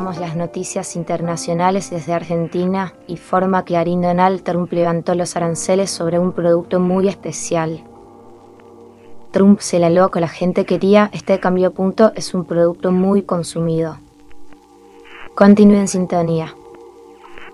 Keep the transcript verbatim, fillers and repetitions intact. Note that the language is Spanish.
Repasamos las noticias internacionales desde Argentina y forma que Clarín Donald, Trump levantó los aranceles sobre un producto muy especial. Trump se la aló con la gente quería, este cambio punto es un producto muy consumido. Continúe en sintonía.